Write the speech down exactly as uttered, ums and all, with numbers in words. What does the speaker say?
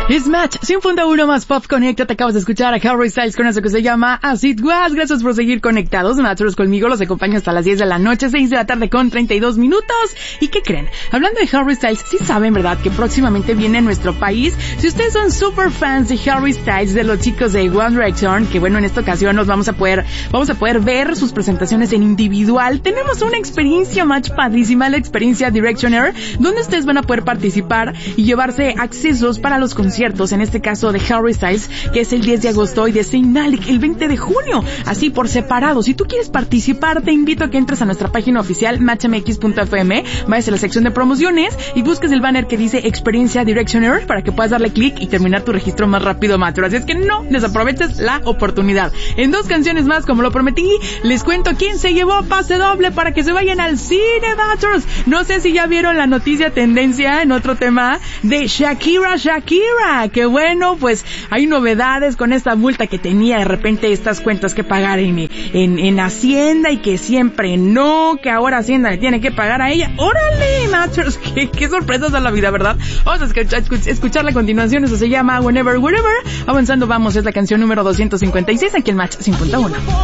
Es Match cien punto uno más Pop Connecta. Te acabas de escuchar a Harry Styles con eso que se llama As It Was. Gracias por seguir conectados. Matchers conmigo los acompaño hasta las diez de la noche, seis de la tarde con treinta y dos minutos. ¿Y qué creen? Hablando de Harry Styles, sí saben, ¿verdad? Que próximamente viene a nuestro país. Si ustedes son super fans de Harry Styles, de los chicos de One Direction, que bueno, en esta ocasión nos vamos a poder, vamos a poder ver sus presentaciones en individual. Tenemos una experiencia match padrísima, la experiencia Directioner, donde ustedes van a poder participar y llevarse accesos para los conciertos. En este caso de Harry Styles, que es el diez de agosto, y de Zayn Malik el veinte de junio, así por separado. Si tú quieres participar, te invito a que entres a nuestra página oficial match m x punto f m, vayas a la sección de promociones y busques el banner que dice Experiencia Directioner para que puedas darle clic y terminar tu registro más rápido, Matro. Así es que no desaproveches la oportunidad. En dos canciones más, como lo prometí, les cuento quién se llevó pase doble para que se vayan al cine, Matros. No sé si ya vieron la noticia tendencia en otro tema de Shakira, Shakira. Que bueno, pues hay novedades con esta multa que tenía de repente estas cuentas que pagar en, en, en Hacienda, y que siempre no, que ahora Hacienda le tiene que pagar a ella. ¡Órale, Matchers! ¡Qué, qué sorpresas da la vida, ¿verdad? Vamos a escuchar, escucharla a continuación. Eso se llama Whenever, Wherever. Avanzando vamos, es la canción número doscientos cincuenta y seis aquí en Match cien punto uno.